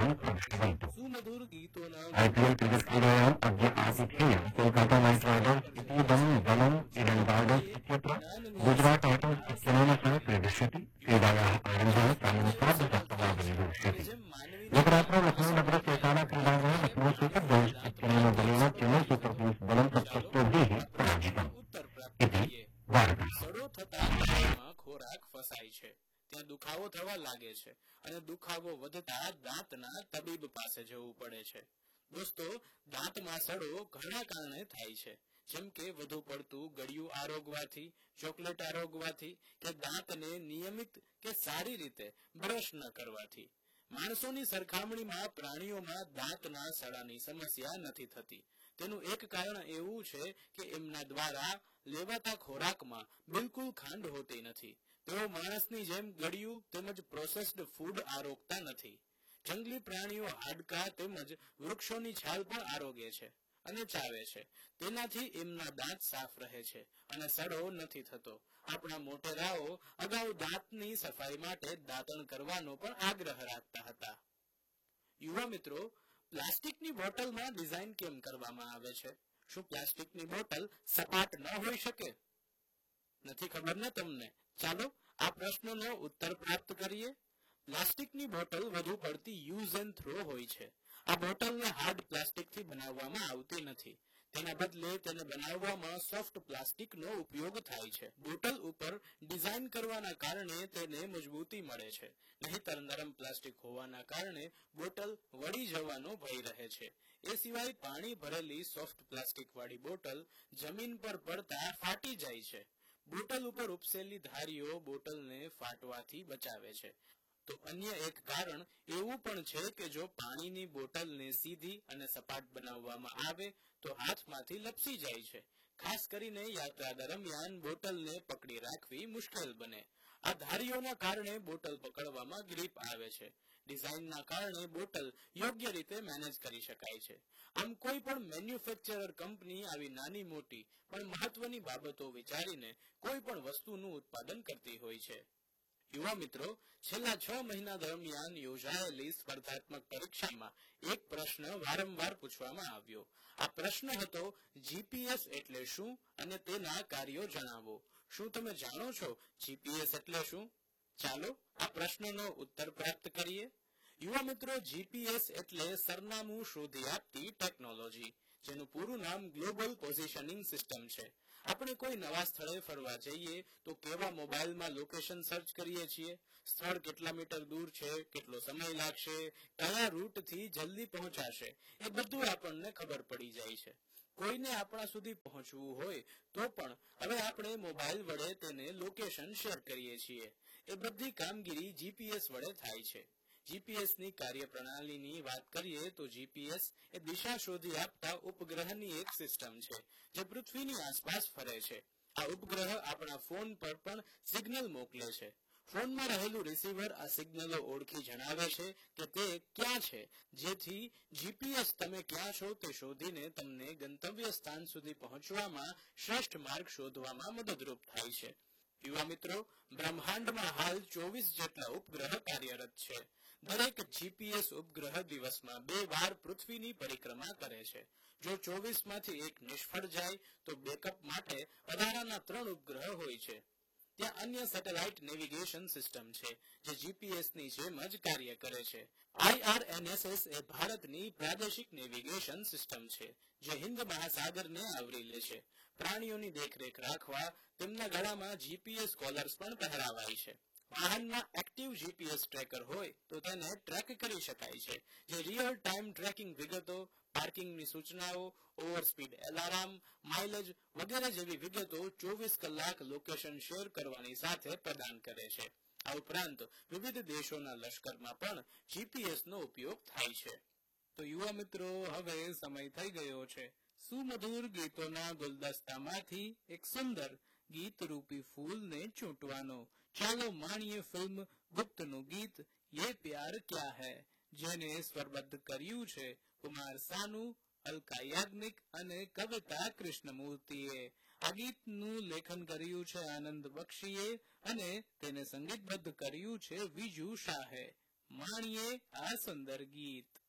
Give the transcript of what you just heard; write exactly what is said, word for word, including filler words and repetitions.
ध्यान आकर्षित IPL cricket क्रीडायाम् अद्य आतिथेयं कोलकाता नाइट राइडर्स इतीदं दलम् इडन् गार्डन्स् इत्यत्र गुजरात टाइटन्स् इत्यनेन सह क्रीडिष्यति। क्रीडायाः आरम्भः सायं सार्धसप्तवादने भविष्यति। गतरात्रौ लखनऊनगरस्य एकाना क्रीडाङ्गणे लखनऊ सुपर जयन्ट्स् इत्यनेन दलेन चेन्नई सुपर किंग्स् दलं तत्सप्तभिः पराजितम् इति वार्ता। ખોરાક ફસાય છે, ત્યાં દુખાવો થવા લાગે છે અને દુખાવો વધતા દાંતના તબીબ પાસે જવું પડે છે। દોસ્તો, દાંતમાં સડો ઘણા કારણે થાય છે, જેમ કે વધુ પડતું ગળ્યું આરોગવાથી, ચોકલેટ આરોગવાથી કે દાંતને નિયમિત કે સારી રીતે બ્રશ ન કરવાથી। માણસોની સરખામણીમાં પ્રાણીઓમાં દાંતના સડાની સમસ્યા નથી થતી। તેનું એક કારણ એવું છે કે એમના દ્વારા લેવાતા ખોરાકમાં બિલકુલ ખાંડ હોતી નથી। તેઓ માણસની જેમ ગળ્યું તેમજ પ્રોસેસ્ડ ફૂડ આરોગતા નથી। જંગલી પ્રાણીઓ હાડકાં તેમજ વૃક્ષોની છાલ પણ આરોગે છે અને ચાવે છે, તેનાથી એમના દાંત સાફ રહે છે અને સડો નથી થતો। આપણા મોટેરાઓ અગાઉ દાંતની સફાઈ માટે દાંતણ કરવાનો પણ આગ્રહ રાખતા હતા। યુવા મિત્રો, પ્લાસ્ટિકની બોટલમાં ડિઝાઇન કેમ કરવામાં આવે છે? શું પ્લાસ્ટિકની બોટલ સપાટ ન હોઈ શકે? નથી ખબર ને તમને? ચાલો આ પ્રશ્નનો ઉત્તર પ્રાપ્ત કરીએ। પ્લાસ્ટિકની બોટલ વધુ પડતી યુઝ એન્ડ થ્રો હોય છે। આ બોટલને હાર્ડ પ્લાસ્ટિકથી બનાવવામાં આવતી નથી, તેના બદલે તેને બનાવવામાં સોફ્ટ પ્લાસ્ટિકનો ઉપયોગ થાય છે। બોટલ ઉપર ડિઝાઇન કરવાના કારણે તેને મજબૂતી મળે છે, નહીંતર નરમ પ્લાસ્ટિક હોવાના કારણે બોટલ વળી જવાનો ભય રહે છે। એ સિવાય પાણી ભરેલી સોફ્ટ પ્લાસ્ટિક વાળી બોટલ જમીન પર પડતા ફાટી જાય છે। બોટલ ઉપર ઉપસેલી ધારીઓ બોટલને ફાટવાથી બચાવે છે। તો અન્ય એક કારણ એવું પણ છે કે જો પાણીની બોટલને સીધી અને સપાટ બનાવવામાં આવે તો હાથમાંથી લપસી જાય છે। ખાસ કરીને યાત્રા દરમિયાન બોટલને પકડી રાખવી મુશ્કેલ બને। આ ધારીઓના કારણે બોટલ પકડવામાં ગ્રીપ આવે છે। ડિઝાઇનના કારણે બોટલ યોગ્ય રીતે મેનેજ કરી શકાય છે। આમ કોઈ પણ મેન્યુફેક્ચરર કંપની આવી નાની મોટી પણ મહત્વની બાબતો વિચારીને કોઈ પણ વસ્તુનું ઉત્પાદન કરતી હોય છે। યુવા મિત્રો, છેલ્લા છ મહિના દરમિયાન યોજાયેલી સ્પર્ધાત્મક પરીક્ષામાં એક પ્રશ્ન વારંવાર પૂછવામાં આવ્યો। આ પ્રશ્ન હતો, જીપીએસ એટલે શું અને તેના કાર્યો જણાવો। શું તમે જાણો છો જીપીએસ એટલે શું? ચાલો આ પ્રશ્નનો ઉત્તર પ્રાપ્ત કરીએ। યુવા મિત્રો, જીપીએસ એટલે સરનામું શોધી આપતી ટેકનોલોજી, જેનું પૂરું નામ ગ્લોબલ પોઝિશનિંગ સિસ્ટમ છે। આપણે કોઈ નવા સ્થળે ફરવા જઈએ તો કેવા મોબાઈલમાં લોકેશન સર્ચ કરીએ છીએ? સ્થળ કેટલા મીટર દૂર છે, કેટલો સમય લાગશે, કયા રૂટથી જલ્દી પહોંચાશે, એ બધું આપણને ખબર પડી જાય છે। કોઈને આપણા સુધી પહોંચવું હોય તો પણ હવે આપણે મોબાઈલ વડે તેને લોકેશન શેર કરીએ છીએ। એ બધી કામગીરી જીપીએસ વડે થાય છે। જીપીએસની કાર્યપ્રણાલીની વાત કરીએ તો જીપીએસ એ દિશા શોધી આપતા ઉપગ્રહની એક સિસ્ટમ છે, જે પૃથ્વીની આસપાસ ફરે છે। આ ઉપગ્રહ આપણા ફોન પર પણ સિગ્નલ મોકલે છે। ફોનમાં રહેલું રિસીવર આ સિગ્નલો ઓળખી જણાવે છે કે તે ક્યાં છે, જેથી જીપીએસ તમે ક્યાં છો તે શોધીને તમને ગંતવ્ય સ્થાન સુધી પહોંચવામાં શ્રેષ્ઠ માર્ગ શોધવામાં મદદરૂપ થાય છે। યુવા મિત્રો, બ્રહ્માંડમાં હાલ ચોવીસ જેટલા ઉપગ્રહ કાર્યરત છે। દરેક જીપીએસ ઉપગ્રહ દિવસમાં બે વાર પૃથ્વીની પરિક્રમા કરે છે। જો ચોવીસ માંથી એક નિષ્ફળ જાય તો બેકઅપ માટે વધારાના ત્રણ ઉપગ્રહ હોય છે। ત્યાં અન્ય સેટેલાઇટ નેવિગેશન સિસ્ટમ છે, જે જીપીએસની જેમ જ કાર્ય કરે છે। આઈઆરએનએસએસ એ ભારતની પ્રાદેશિક નેવિગેશન સિસ્ટમ છે, જે હિન્દ મહાસાગરને આવરી લે છે। પ્રાણીઓની દેખરેખ રાખવા તેમના ગળામાં જીપીએસ કોલર્સ પણ પહેરાવાય છે। વાહનમાં એક્ટિવ જીપીએસ ટ્રેકર હોય તો તેને ટ્રેક કરી શકાય છે, જે રિયલ ટાઈમ ટ્રેકિંગ વિગતો, પાર્કિંગની સૂચનાઓ, ઓવરસ્પીડ એલાર્મ, માઇલેજ વગેરે જેવી વિગતો ચોવીસ કલાક લોકેશન શેર કરવાની સાથે પ્રદાન કરે છે। આ ઉપરાંત વિવિધ દેશોના લશ્કરમાં પણ જીપીએસનો ઉપયોગ થાય છે। તો યુવા મિત્રો, હવે સમય થઈ ગયો છે સુમધુર ગીતોના ગુલદસ્તામાંથી એક સુંદર ગીત રૂપી ફૂલને ચૂંટવાનો। ચાલો માણીએ ફિલ્મ ગુપ્તનું ગીત યે પ્યાર ક્યા હૈ, જેને સ્વરબદ્ધ કર્યું છે કુમાર સાનુ, અલકા યાજ્ઞિક અને કવિતા કૃષ્ણમૂર્તિએ। આ ગીતનું લેખન કર્યું છે આનંદ બક્ષીએ અને તેને સંગીતબદ્ધ કર્યું છે વિજુ શાહે। માણીએ આ સુંદર ગીત.